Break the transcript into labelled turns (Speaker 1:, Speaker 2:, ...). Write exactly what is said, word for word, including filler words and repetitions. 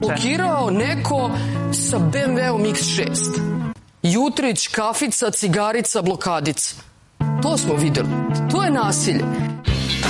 Speaker 1: Blokirao neko sa B M W-om iks šest. Jutrić, kafica, cigarica, blokadica. To smo videli. To je nasilje.